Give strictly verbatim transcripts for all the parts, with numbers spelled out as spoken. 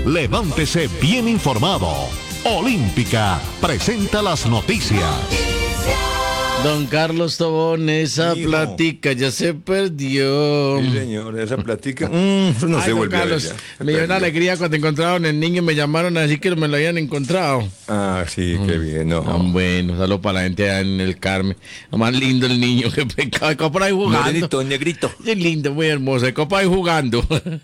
levántese bien informado. Olímpica presenta las noticias. Don Carlos Tobón, esa Hijo. platica ya se perdió. Sí, señor, esa platica mm, no Ay, se don vuelve Carlos, a ver ya. me dio una alegría cuando encontraron el niño y me llamaron a decir que me lo habían encontrado. Ah, sí, qué bien, no. Ah, bueno, saludo para la gente allá en el Carmen. Más lindo el niño, que pecado, copa ahí jugando. Morenito, negrito. Es lindo, muy hermoso, copa ahí jugando.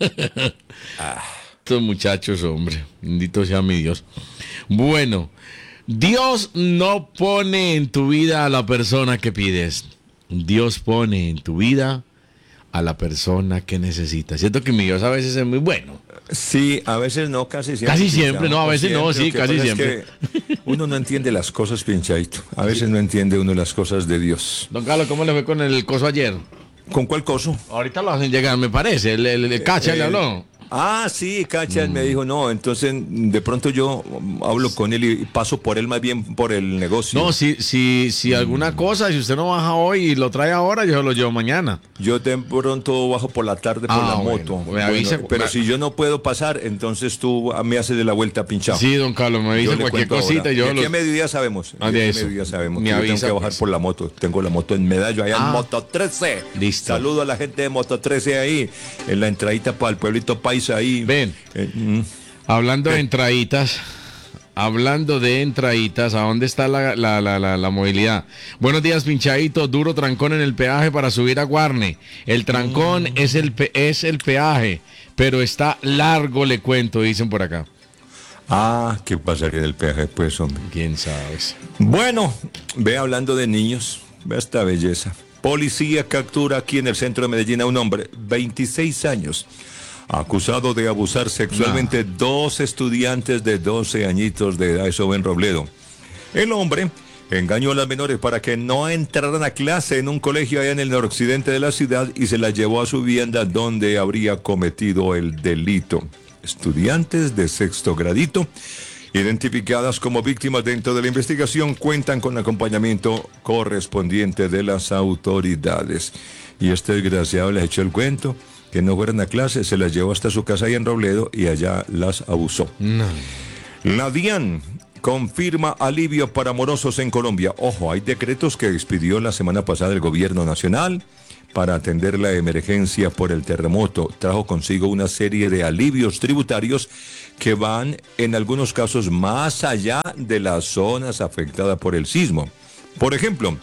Ah. Estos muchachos, hombre, bendito sea mi Dios. Bueno, Dios no pone en tu vida a la persona que pides. Dios pone en tu vida a la persona que necesitas. Siento que mi Dios a veces es muy bueno. Sí, a veces no, casi siempre. Casi siempre, no, a veces no, sí, Lo que casi pasa es siempre. que uno no entiende las cosas, pinchadito. A veces no entiende uno las cosas de Dios. Don Carlos, ¿cómo le fue con el coso ayer? ¿Con cuál coso? Ahorita lo hacen llegar, me parece. El, el, el Cacha le Eh, habló. Ah, sí, Cacha me dijo, no, entonces de pronto yo hablo con él y paso por él más bien por el negocio. No, si, si, si alguna cosa, si usted no baja hoy y lo trae ahora, yo lo llevo mañana. Yo de pronto bajo por la tarde por Ah, la bueno, moto. me avisa- Bueno, pero me- si yo no puedo pasar, entonces tú me haces de la vuelta pinchado. Sí, don Carlos, me Yo avisa le cualquier cuento cosita ahora. y yo ¿De lo... qué mediodía sabemos? Ah, ¿De de qué eso. mediodía sabemos? Me Que yo tengo avisa, que bajar pues. por la moto. Tengo la moto en Medallo, allá Ah. en Moto trece. Listo. Saludo a la gente de Moto trece ahí, en la entradita para el pueblito paisa ahí. Ven. Eh, mm. Hablando de entraditas, hablando de entraditas, ¿a dónde está la, la, la, la, la movilidad? Buenos días, pinchadito, duro trancón en el peaje para subir a Guarne. El trancón Mm. es, el pe- es el peaje, pero está largo, le cuento, dicen por acá. Ah, ¿qué pasaría en el peaje, pues, hombre? ¿Quién sabe? Bueno, ve hablando de niños, ve esta belleza. Policía captura aquí en el centro de Medellín a un hombre, veintiséis años, acusado de abusar sexualmente dos estudiantes de doce añitos de edad, eso en Robledo. El hombre engañó a las menores para que no entraran a clase en un colegio allá en el noroccidente de la ciudad y se las llevó a su vivienda donde habría cometido el delito. Estudiantes de sexto gradito, identificadas como víctimas dentro de la investigación, cuentan con acompañamiento correspondiente de las autoridades. Y este desgraciado les echó el cuento, que no fueran a clase, se las llevó hasta su casa ahí en Robledo y allá las abusó. No. La DIAN confirma alivio para morosos en Colombia. Ojo, hay decretos que expidió la semana pasada el gobierno nacional para atender la emergencia por el terremoto. Trajo consigo una serie de alivios tributarios que van en algunos casos más allá de las zonas afectadas por el sismo. Por ejemplo,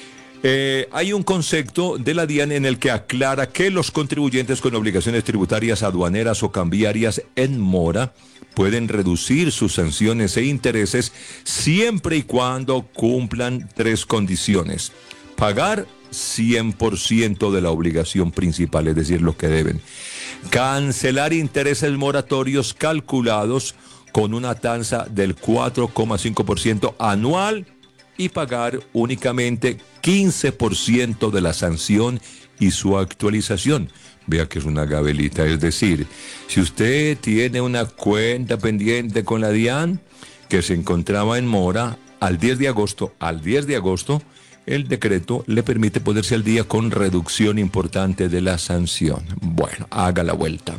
Eh, hay un concepto de la DIAN en el que aclara que los contribuyentes con obligaciones tributarias aduaneras o cambiarias en mora pueden reducir sus sanciones e intereses siempre y cuando cumplan tres condiciones. Pagar cien por ciento de la obligación principal, es decir, lo que deben. Cancelar intereses moratorios calculados con una tasa del cuatro coma cinco por ciento anual y pagar únicamente quince por ciento de la sanción y su actualización. Vea que es una gabelita, es decir, si usted tiene una cuenta pendiente con la DIAN que se encontraba en mora al diez de agosto, al diez de agosto, el decreto le permite ponerse al día con reducción importante de la sanción. Bueno, haga la vuelta.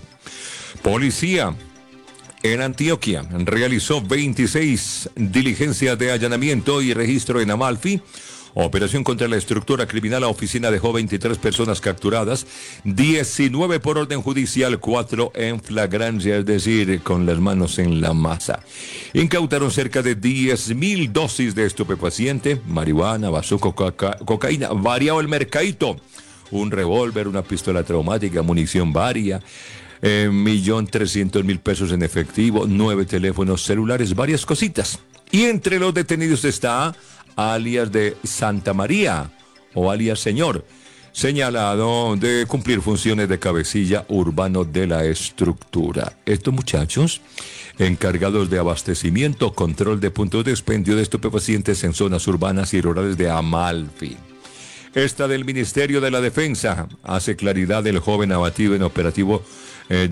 Policía en Antioquia realizó veintiséis diligencias de allanamiento y registro en Amalfi. Operación contra la estructura criminal. La oficina dejó veintitrés personas capturadas, diecinueve por orden judicial, cuatro en flagrancia, es decir, con las manos en la masa. Incautaron cerca de diez mil dosis de estupefaciente, marihuana, bazuco, coca cocaína, variado el mercadito, un revólver, una pistola traumática, munición varia, Eh, millón trescientos mil pesos en efectivo, nueve teléfonos celulares, varias cositas. Y entre los detenidos está alias de Santa María o alias Señor, señalado de cumplir funciones de cabecilla urbano de la estructura. Estos muchachos, encargados de abastecimiento, control de puntos de expendio de estupefacientes en zonas urbanas y rurales de Amalfi. Esta del Ministerio de la Defensa hace claridad del joven abatido en operativo eh,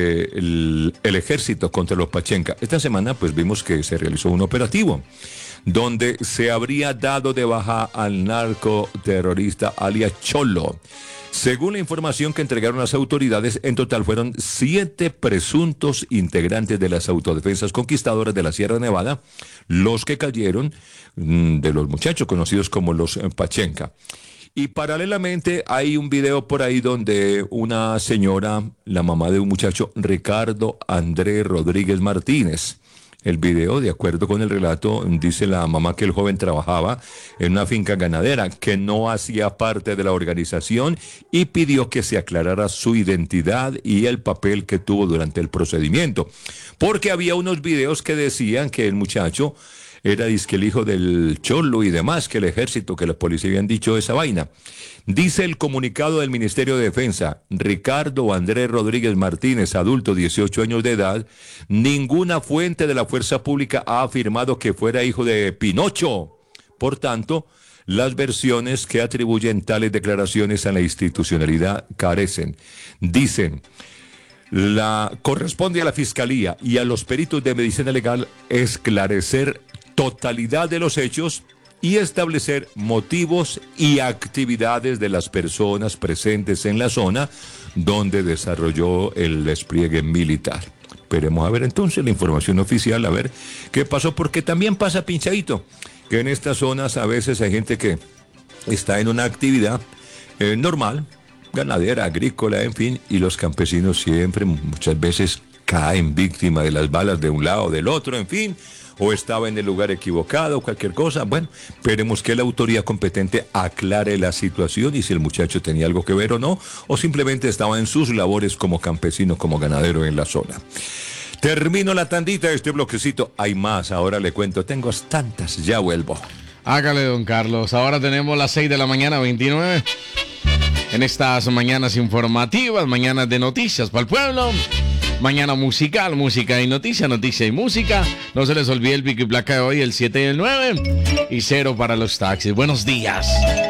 del el ejército contra los Pachenca. Esta semana pues vimos que se realizó un operativo donde se habría dado de baja al narcoterrorista alias Cholo. Según la información que entregaron las autoridades, en total fueron siete presuntos integrantes de las autodefensas conquistadoras de la Sierra Nevada los que cayeron mmm, de los muchachos conocidos como los eh, Pachenca. Y paralelamente hay un video por ahí donde una señora, la mamá de un muchacho, Ricardo Andrés Rodríguez Martínez. El video, de acuerdo con el relato, dice la mamá que el joven trabajaba en una finca ganadera, que no hacía parte de la organización y pidió que se aclarara su identidad y el papel que tuvo durante el procedimiento. Porque había unos videos que decían que el muchacho era dizque el hijo del cholo y demás, que el ejército, que la policía habían dicho esa vaina. Dice el comunicado del Ministerio de Defensa, Ricardo Andrés Rodríguez Martínez, adulto, dieciocho años de edad, ninguna fuente de la fuerza pública ha afirmado que fuera hijo de Pinocho. Por tanto, las versiones que atribuyen tales declaraciones a la institucionalidad carecen. Dicen, la corresponde a la Fiscalía y a los peritos de medicina legal esclarecer totalidad de los hechos y establecer motivos y actividades de las personas presentes en la zona donde desarrolló el despliegue militar. Esperemos a ver entonces la información oficial, a ver qué pasó, porque también pasa, pinchadito, que en estas zonas a veces hay gente que está en una actividad eh, normal, ganadera, agrícola, en fin, y los campesinos siempre, muchas veces, caen víctima de las balas de un lado o del otro, en fin, o estaba en el lugar equivocado, cualquier cosa. Bueno, esperemos que la autoridad competente aclare la situación y si el muchacho tenía algo que ver o no, o simplemente estaba en sus labores como campesino, como ganadero en la zona. Termino la tandita de este bloquecito. Hay más, ahora le cuento, tengo tantas, ya vuelvo. Hágale, don Carlos. Ahora tenemos las seis de la mañana, veintinueve. En estas mañanas informativas, mañanas de noticias para el pueblo. Mañana musical, música y noticia, noticia y música. No se les olvide el pico y placa de hoy, el siete y el nueve. Y cero para los taxis. Buenos días.